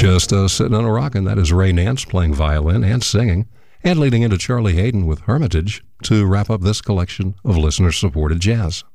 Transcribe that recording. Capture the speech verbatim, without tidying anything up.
Just uh, sitting on a rockin', that is Ray Nance playing violin and singing, and leading into Charlie Haydn with Hermitage to wrap up this collection of listener-supported jazz.